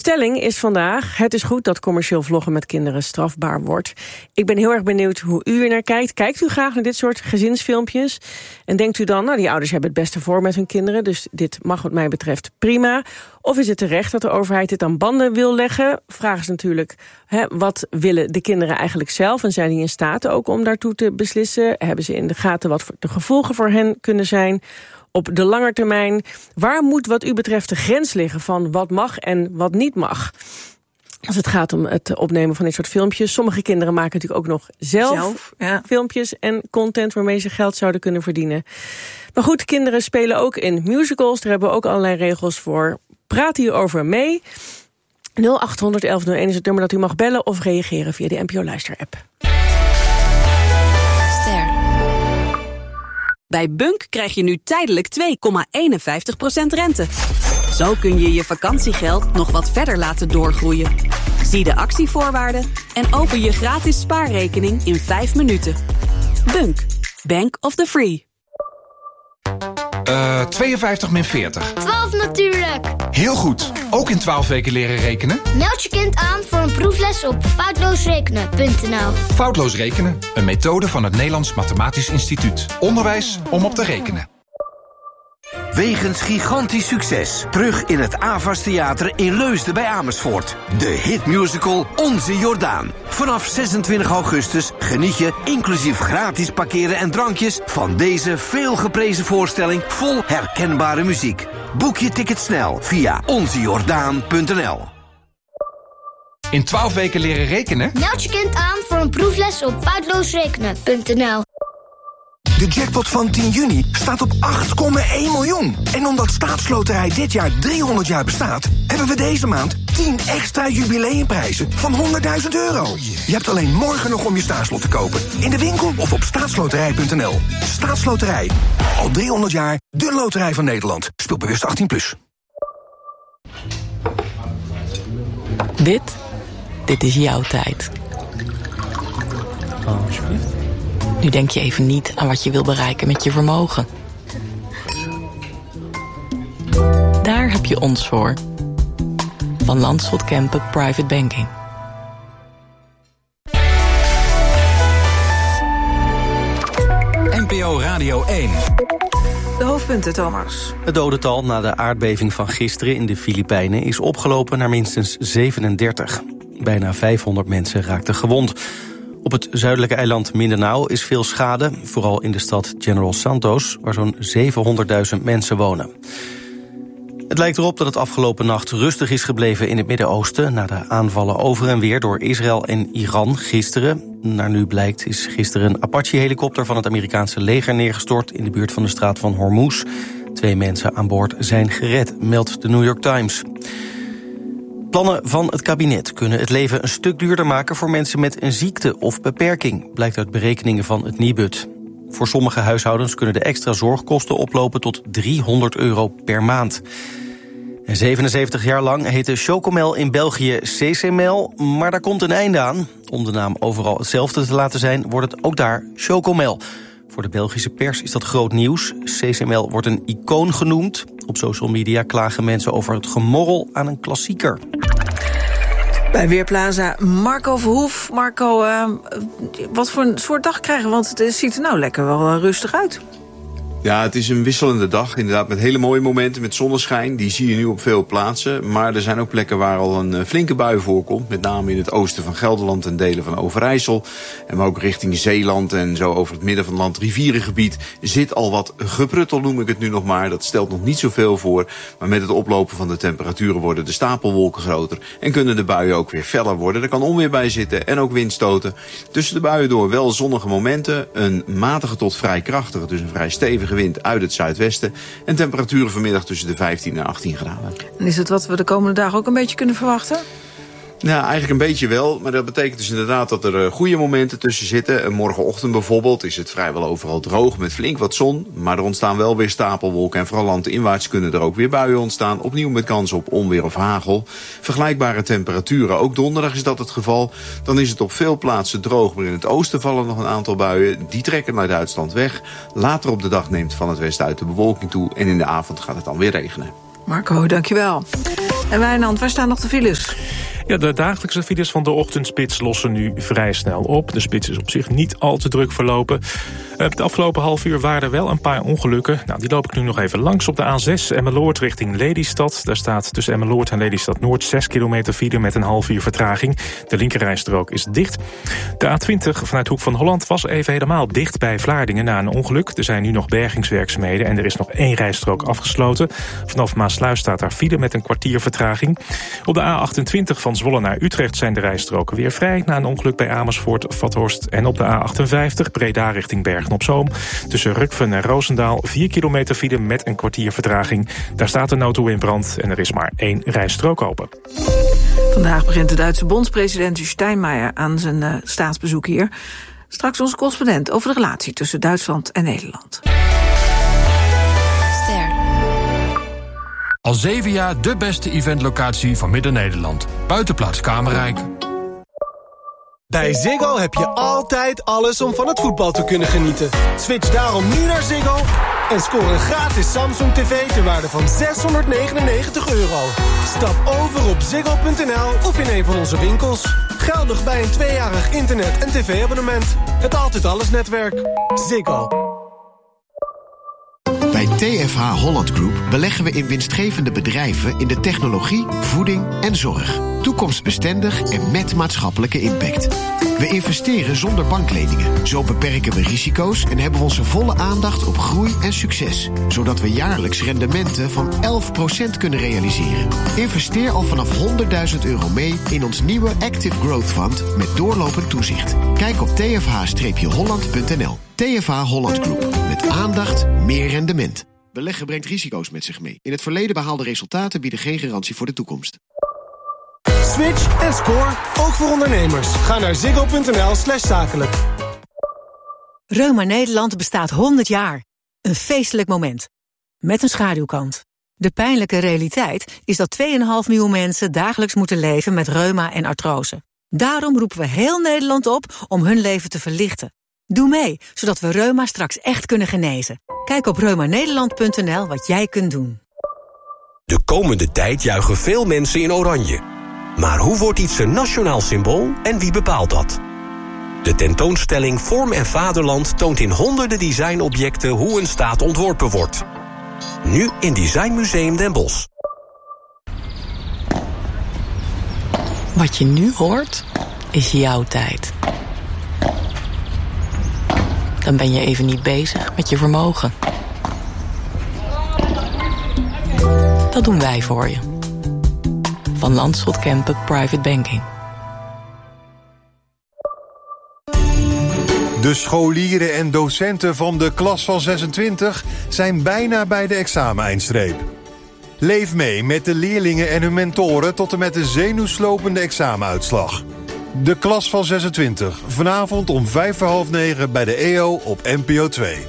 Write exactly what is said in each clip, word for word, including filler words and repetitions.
stelling is vandaag: het is goed dat commercieel vloggen met kinderen strafbaar wordt. Ik ben heel erg benieuwd hoe u er naar kijkt. Kijkt u graag naar dit soort gezinsfilmpjes? En denkt u dan, nou, die ouders hebben het beste voor met hun kinderen, dus dit mag wat mij betreft prima. Of is het terecht dat de overheid dit aan banden wil leggen? Vraag is natuurlijk, hè, wat willen de kinderen eigenlijk zelf? En zijn die in staat ook om daartoe te beslissen? Hebben ze in de gaten wat de gevolgen voor hen kunnen zijn? Op de lange termijn, waar moet wat u betreft de grens liggen van wat mag en wat niet mag? Als het gaat om het opnemen van dit soort filmpjes. Sommige kinderen maken natuurlijk ook nog zelf, zelf ja. filmpjes en content waarmee ze geld zouden kunnen verdienen. Maar goed, kinderen spelen ook in musicals. Daar hebben we ook allerlei regels voor. Praat hierover mee. nul acht honderd elf nul één is het nummer dat u mag bellen of reageren via de N P O Luister-app. Bij Bunk krijg je nu tijdelijk twee komma eenenvijftig procent rente. Zo kun je je vakantiegeld nog wat verder laten doorgroeien. Zie de actievoorwaarden en open je gratis spaarrekening in vijf minuten. Bunk, Bank of the Free. Uh, tweeënvijftig min veertig. twaalf natuurlijk. Heel goed. Ook in twaalf weken leren rekenen? Meld je kind aan voor een proefles op foutloosrekenen punt n l. Foutloos rekenen, een methode van het Nederlands Mathematisch Instituut. Onderwijs om op te rekenen. Wegens gigantisch succes. Terug in het Avas Theater in Leusden bij Amersfoort. De hitmusical Onze Jordaan. Vanaf zesentwintig augustus geniet je, inclusief gratis parkeren en drankjes, van deze veelgeprezen voorstelling vol herkenbare muziek. Boek je ticket snel via onze jordaan punt n l. In twaalf weken leren rekenen? Meld je kind aan voor een proefles op foutloosrekenen punt n l. De jackpot van tien juni staat op acht komma één miljoen. En omdat Staatsloterij dit jaar driehonderd jaar bestaat, hebben we deze maand tien extra jubileumprijzen van honderdduizend euro. Je hebt alleen morgen nog om je staatslot te kopen. In de winkel of op staatsloterij punt n l. Staatsloterij. Al driehonderd jaar de loterij van Nederland. Speel bewust achttien plus. Dit, dit is jouw tijd. Oh, alsjeblieft. Nu denk je even niet aan wat je wil bereiken met je vermogen. Daar heb je ons voor. Van Landschot Kempen Private Banking. N P O Radio één. De hoofdpunten, Thomas. Het dodental na de aardbeving van gisteren in de Filipijnen is opgelopen naar minstens zevenendertig. Bijna vijfhonderd mensen raakten gewond. Op het zuidelijke eiland Mindanao is veel schade, vooral in de stad General Santos, waar zo'n zevenhonderdduizend mensen wonen. Het lijkt erop dat het afgelopen nacht rustig is gebleven in het Midden-Oosten na de aanvallen over en weer door Israël en Iran gisteren. Naar nu blijkt is gisteren een Apache-helikopter van het Amerikaanse leger neergestort in de buurt van de straat van Hormuz. Twee mensen aan boord zijn gered, meldt de New York Times. Plannen van het kabinet kunnen het leven een stuk duurder maken voor mensen met een ziekte of beperking, blijkt uit berekeningen van het Nibud. Voor sommige huishoudens kunnen de extra zorgkosten oplopen tot driehonderd euro per maand. En zevenenzeventig jaar lang heette Chocomel in België Cecemel, maar daar komt een einde aan. Om de naam overal hetzelfde te laten zijn, wordt het ook daar Chocomel. Voor de Belgische pers is dat groot nieuws. Cecemel wordt een icoon genoemd. Op social media klagen mensen over het gemorrel aan een klassieker. Bij Weerplaza Marco Verhoef. Marco, uh, wat voor een soort dag krijgen we? Want het ziet er nou lekker wel uh, rustig uit. Ja, het is een wisselende dag. Inderdaad, met hele mooie momenten, met zonneschijn. Die zie je nu op veel plaatsen. Maar er zijn ook plekken waar al een flinke bui voorkomt. Met name in het oosten van Gelderland en delen van Overijssel. En maar ook richting Zeeland en zo over het midden van het land, rivierengebied, zit al wat gepruttel, noem ik het nu nog maar. Dat stelt nog niet zoveel voor. Maar met het oplopen van de temperaturen worden de stapelwolken groter. En kunnen de buien ook weer feller worden. Er kan onweer bij zitten en ook windstoten. Tussen de buien door wel zonnige momenten. Een matige tot vrij krachtige, dus een vrij stevige wind uit het zuidwesten. En temperaturen vanmiddag tussen de vijftien en achttien graden. En is het wat we de komende dagen ook een beetje kunnen verwachten? Nou, eigenlijk een beetje wel. Maar dat betekent dus inderdaad dat er goede momenten tussen zitten. En morgenochtend bijvoorbeeld is het vrijwel overal droog met flink wat zon. Maar er ontstaan wel weer stapelwolken. En vooral landinwaarts kunnen er ook weer buien ontstaan. Opnieuw met kans op onweer of hagel. Vergelijkbare temperaturen. Ook donderdag is dat het geval. Dan is het op veel plaatsen droog. Maar in het oosten vallen nog een aantal buien. Die trekken naar Duitsland weg. Later op de dag neemt van het westen uit de bewolking toe. En in de avond gaat het dan weer regenen. Marco, dankjewel. En Wijnand, waar staan nog de files? Ja, de dagelijkse files van de ochtendspits lossen nu vrij snel op. De spits is op zich niet al te druk verlopen. Het afgelopen half uur waren er wel een paar ongelukken. Nou, die loop ik nu nog even langs op de A zes Emmeloord richting Lelystad. Daar staat tussen Emmeloord en Lelystad Noord zes kilometer file met een half uur vertraging. De linkerrijstrook is dicht. De A twintig vanuit Hoek van Holland was even helemaal dicht bij Vlaardingen na een ongeluk. Er zijn nu nog bergingswerkzaamheden en er is nog één rijstrook afgesloten. Vanaf Maasluis staat daar file met een kwartier vertraging. Op de A achtentwintig van Zwolle naar Utrecht zijn de rijstroken weer vrij na een ongeluk bij Amersfoort, Vathorst. En op de A achtenvijftig Breda richting Bergen-op-Zoom. Tussen Rukven en Roosendaal vier kilometer file met een kwartier vertraging. Daar staat een auto in brand en er is maar één rijstrook open. Vandaag begint de Duitse bondspresident Steinmeier aan zijn uh, staatsbezoek hier. Straks onze correspondent over de relatie tussen Duitsland en Nederland. Al zeven jaar de beste eventlocatie van Midden-Nederland. Buitenplaats Kamerrijk. Bij Ziggo heb je altijd alles om van het voetbal te kunnen genieten. Switch daarom nu naar Ziggo en score een gratis Samsung tv ter waarde van zeshonderdnegenennegentig euro. Stap over op ziggo punt n l of in een van onze winkels. Geldig bij een tweejarig internet- en tv-abonnement. Het Altijd Alles netwerk. Ziggo. Bij T F H Holland Group beleggen we in winstgevende bedrijven in de technologie, voeding en zorg. Toekomstbestendig en met maatschappelijke impact. We investeren zonder bankleningen. Zo beperken we risico's en hebben we onze volle aandacht op groei en succes. Zodat we jaarlijks rendementen van elf procent kunnen realiseren. Investeer al vanaf honderdduizend euro mee in ons nieuwe Active Growth Fund met doorlopend toezicht. Kijk op t f h holland punt n l. T F H Holland Group. Met aandacht, meer rendement. Beleggen brengt risico's met zich mee. In het verleden behaalde resultaten bieden geen garantie voor de toekomst. Switch en score, ook voor ondernemers. Ga naar ziggo punt n l slash zakelijk. Reuma Nederland bestaat honderd jaar. Een feestelijk moment. Met een schaduwkant. De pijnlijke realiteit is dat twee komma vijf miljoen mensen dagelijks moeten leven met reuma en artrose. Daarom roepen we heel Nederland op om hun leven te verlichten. Doe mee, zodat we reuma straks echt kunnen genezen. Kijk op reuma nederland punt n l wat jij kunt doen. De komende tijd juichen veel mensen in oranje. Maar hoe wordt iets een nationaal symbool en wie bepaalt dat? De tentoonstelling Vorm en Vaderland toont in honderden designobjecten hoe een staat ontworpen wordt. Nu in Designmuseum Den Bosch. Wat je nu hoort, is jouw tijd. Dan ben je even niet bezig met je vermogen. Dat doen wij voor je. Van Landschot Kempen Private Banking. De scholieren en docenten van de klas van zesentwintig zijn bijna bij de exameneindstreep. Leef mee met de leerlingen en hun mentoren tot en met de zenuwslopende examenuitslag. De klas van zesentwintig, vanavond om vijf voor half negen bij de E O op N P O twee.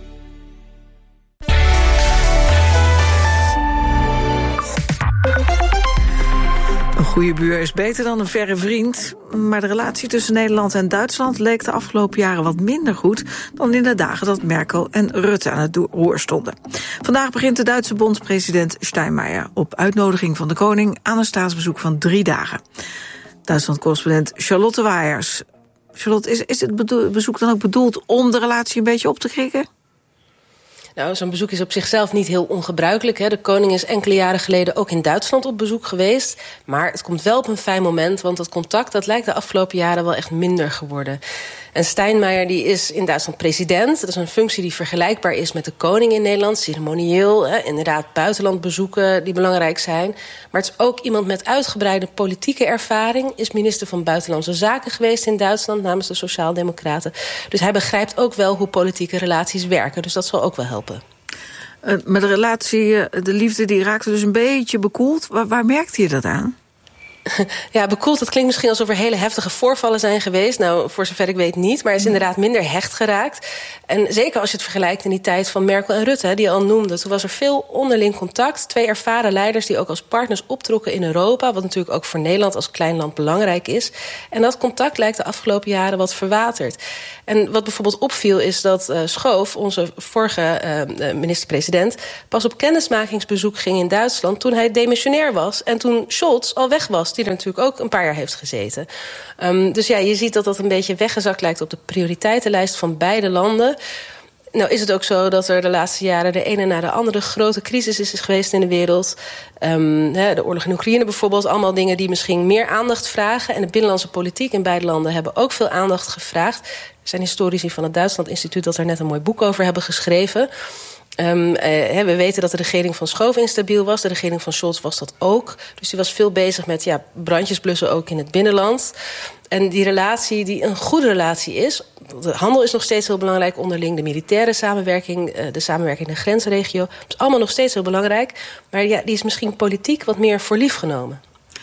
Een goede buur is beter dan een verre vriend. Maar de relatie tussen Nederland en Duitsland leek de afgelopen jaren wat minder goed dan in de dagen dat Merkel en Rutte aan het roer stonden. Vandaag begint de Duitse bondspresident Steinmeier op uitnodiging van de koning aan een staatsbezoek van drie dagen. Duitsland-correspondent Charlotte Waaiers. Charlotte, is, is het bezoek dan ook bedoeld om de relatie een beetje op te krikken? Nou, zo'n bezoek is op zichzelf niet heel ongebruikelijk. Hè. De koning is enkele jaren geleden ook in Duitsland op bezoek geweest. Maar het komt wel op een fijn moment, want het contact dat lijkt de afgelopen jaren wel echt minder geworden. En Steinmeier die is in Duitsland president. Dat is een functie die vergelijkbaar is met de koning in Nederland. Ceremonieel, hè, inderdaad buitenlandbezoeken die belangrijk zijn. Maar het is ook iemand met uitgebreide politieke ervaring. Is minister van Buitenlandse Zaken geweest in Duitsland namens de Sociaaldemocraten. Dus hij begrijpt ook wel hoe politieke relaties werken. Dus dat zal ook wel helpen. Uh, maar de relatie, de liefde, die raakte dus een beetje bekoeld. Waar, waar merkte je dat aan? Ja, bekoeld, dat klinkt misschien alsof er hele heftige voorvallen zijn geweest. Nou, voor zover ik weet niet, maar is inderdaad minder hecht geraakt. En zeker als je het vergelijkt in die tijd van Merkel en Rutte, die je al noemde. Toen was er veel onderling contact. Twee ervaren leiders die ook als partners optrokken in Europa, wat natuurlijk ook voor Nederland als klein land belangrijk is. En dat contact lijkt de afgelopen jaren wat verwaterd. En wat bijvoorbeeld opviel is dat uh, Schoof, onze vorige uh, minister-president, pas op kennismakingsbezoek ging in Duitsland toen hij demissionair was. En toen Scholz al weg was, die er natuurlijk ook een paar jaar heeft gezeten. Um, dus ja, je ziet dat dat een beetje weggezakt lijkt op de prioriteitenlijst van beide landen. Nou is het ook zo dat er de laatste jaren de ene na de andere grote crisis is geweest in de wereld. Um, de oorlog in Oekraïne bijvoorbeeld, allemaal dingen die misschien meer aandacht vragen. En de binnenlandse politiek in beide landen hebben ook veel aandacht gevraagd. Er zijn historici van het Duitsland Instituut dat er net een mooi boek over hebben geschreven. Um, eh, we weten dat de regering van Schoof instabiel was. De regering van Scholz was dat ook. Dus die was veel bezig met ja, brandjes blussen ook in het binnenland. En die relatie, die een goede relatie is. De handel is nog steeds heel belangrijk onderling. De militaire samenwerking, de samenwerking in de grensregio. Dat is allemaal nog steeds heel belangrijk. Maar ja, die is misschien politiek wat meer voor lief genomen.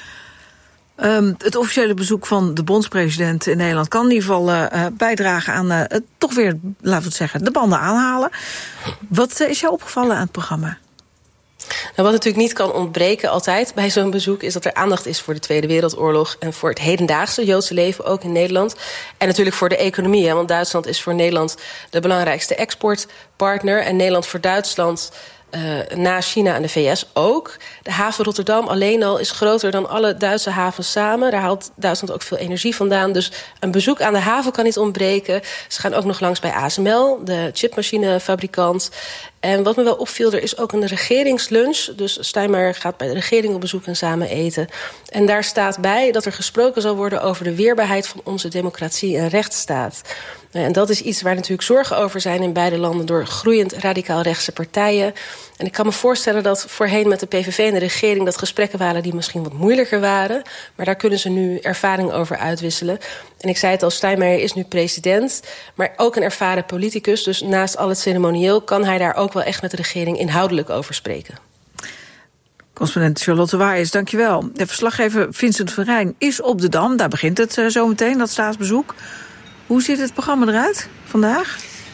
Um, het officiële bezoek van de bondspresident in Nederland kan in ieder geval uh, bijdragen aan uh, toch weer, laten we het zeggen, de banden aanhalen. Wat uh, is jou opgevallen aan het programma? Nou, wat natuurlijk niet kan ontbreken altijd bij zo'n bezoek is dat er aandacht is voor de Tweede Wereldoorlog en voor het hedendaagse Joodse leven, ook in Nederland. En natuurlijk voor de economie, hè, want Duitsland is voor Nederland de belangrijkste exportpartner en Nederland voor Duitsland Uh, na China en de V S ook. De haven Rotterdam alleen al is groter dan alle Duitse havens samen. Daar haalt Duitsland ook veel energie vandaan. Dus een bezoek aan de haven kan niet ontbreken. Ze gaan ook nog langs bij A S M L, de chipmachinefabrikant. En wat me wel opviel, er is ook een regeringslunch. Dus Steinmeier gaat bij de regering op bezoek en samen eten. En daar staat bij dat er gesproken zal worden over de weerbaarheid van onze democratie en rechtsstaat. En dat is iets waar natuurlijk zorgen over zijn in beide landen door groeiend radicaal-rechtse partijen. En ik kan me voorstellen dat voorheen met de P V V en de regering dat gesprekken waren die misschien wat moeilijker waren. Maar daar kunnen ze nu ervaring over uitwisselen. En ik zei het al, Steinmeier is nu president, maar ook een ervaren politicus. Dus naast al het ceremonieel kan hij daar ook wel echt met de regering inhoudelijk over spreken. Correspondent Charlotte Waaiers, dankjewel. De verslaggever Vincent van Rijn is op de Dam. Daar begint het uh, zometeen, dat staatsbezoek. Hoe ziet het programma eruit vandaag?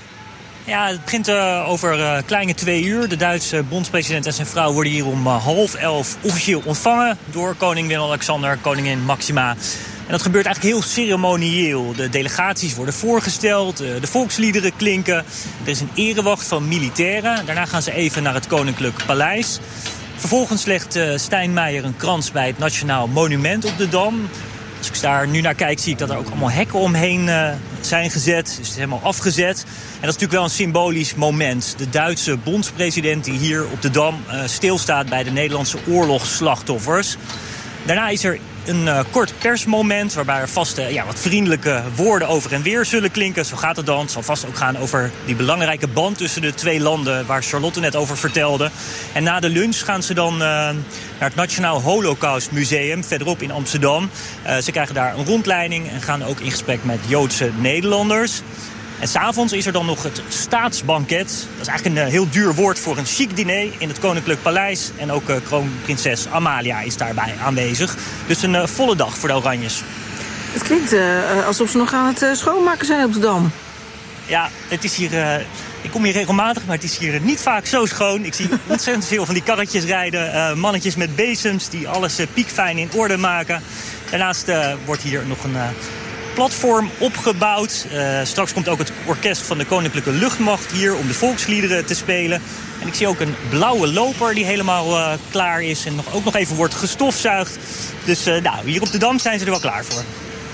Ja, het begint uh, over uh, kleine twee uur. De Duitse bondspresident en zijn vrouw worden hier om uh, half elf officieel ontvangen door koning Willem-Alexander, koningin Maxima. En dat gebeurt eigenlijk heel ceremonieel. De delegaties worden voorgesteld, uh, de volksliederen klinken. Er is een erewacht van militairen. Daarna gaan ze even naar het Koninklijk Paleis. Vervolgens legt uh, Steinmeier een krans bij het Nationaal Monument op de Dam. Als ik daar nu naar kijk, zie ik dat er ook allemaal hekken omheen uh, zijn gezet. Dus het is helemaal afgezet. En dat is natuurlijk wel een symbolisch moment. De Duitse bondspresident die hier op de Dam uh, stilstaat bij de Nederlandse oorlogsslachtoffers. Daarna is er een uh, kort persmoment waarbij er vast uh, ja, wat vriendelijke woorden over en weer zullen klinken. Zo gaat het dan. Het zal vast ook gaan over die belangrijke band tussen de twee landen waar Charlotte net over vertelde. En na de lunch gaan ze dan uh, naar het Nationaal Holocaust Museum verderop in Amsterdam. Uh, ze krijgen daar een rondleiding en gaan ook in gesprek met Joodse Nederlanders. En 's avonds is er dan nog het staatsbanket. Dat is eigenlijk een uh, heel duur woord voor een chic diner in het Koninklijk Paleis. En ook uh, kroonprinses Amalia is daarbij aanwezig. Dus een uh, volle dag voor de Oranjes. Het klinkt uh, alsof ze nog aan het uh, schoonmaken zijn op de Dam. Ja, het is hier... Uh, ik kom hier regelmatig, maar het is hier niet vaak zo schoon. Ik zie ontzettend veel van die karretjes rijden. Uh, mannetjes met bezems die alles uh, piekfijn in orde maken. Daarnaast uh, wordt hier nog een... Uh, platform opgebouwd. Uh, straks komt ook het orkest van de Koninklijke Luchtmacht hier om de volksliederen te spelen. En ik zie ook een blauwe loper die helemaal uh, klaar is en nog, ook nog even wordt gestofzuigd. Dus uh, nou, hier op de Dam zijn ze er wel klaar voor.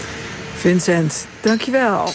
Vincent, dankjewel.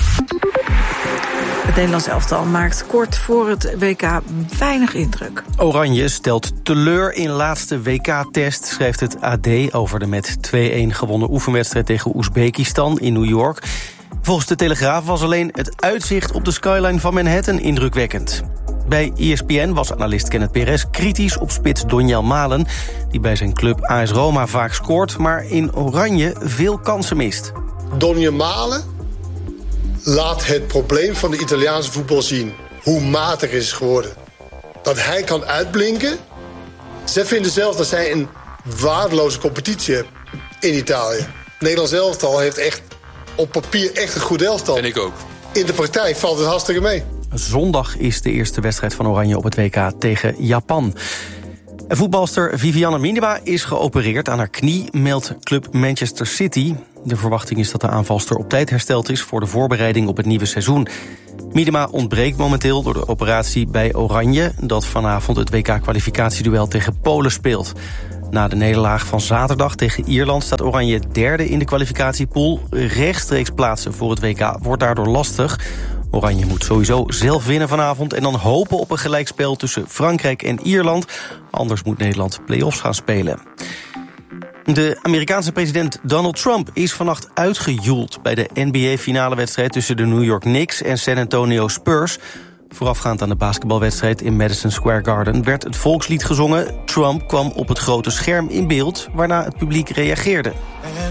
Het Nederlands elftal maakt kort voor het W K weinig indruk. Oranje stelt teleur in laatste W K-test, schrijft het A D... over de met twee-een gewonnen oefenwedstrijd tegen Oezbekistan in New York. Volgens de Telegraaf was alleen het uitzicht op de skyline van Manhattan indrukwekkend. Bij E S P N was analist Kenneth Perez kritisch op spits Donjel Malen... die bij zijn club A S Roma vaak scoort, maar in Oranje veel kansen mist. Donjel Malen laat het probleem van de Italiaanse voetbal zien. Hoe matig is geworden. Dat hij kan uitblinken. Zij vinden zelf dat zij een waardeloze competitie hebt in Italië. Het Nederlands elftal heeft echt op papier echt een goed elftal. En ik ook. In de praktijk valt het hartstikke mee. Zondag is de eerste wedstrijd van Oranje op het W K tegen Japan. En voetbalster Vivianne Miedema is geopereerd aan haar knie, meldt club Manchester City. De verwachting is dat de aanvalster op tijd hersteld is voor de voorbereiding op het nieuwe seizoen. Miedema ontbreekt momenteel door de operatie bij Oranje, dat vanavond het W K-kwalificatieduel tegen Polen speelt. Na de nederlaag van zaterdag tegen Ierland staat Oranje derde in de kwalificatiepool. Rechtstreeks plaatsen voor het W K wordt daardoor lastig. Oranje moet sowieso zelf winnen vanavond en dan hopen op een gelijkspel tussen Frankrijk en Ierland. Anders moet Nederland play-offs gaan spelen. De Amerikaanse president Donald Trump is vannacht uitgejoeld bij de N B A-finale wedstrijd tussen de New York Knicks en San Antonio Spurs. Voorafgaand aan de basketbalwedstrijd in Madison Square Garden werd het volkslied gezongen. Trump kwam op het grote scherm in beeld, waarna het publiek reageerde.